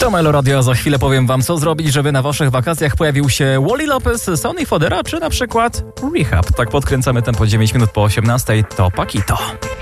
To Melo Radio. Za chwilę powiem wam, co zrobić, żeby na waszych wakacjach pojawił się Wally Lopez, Sonny Fodera czy na przykład Rehab. Tak podkręcamy tempo 9 minut po 18. To Paquito.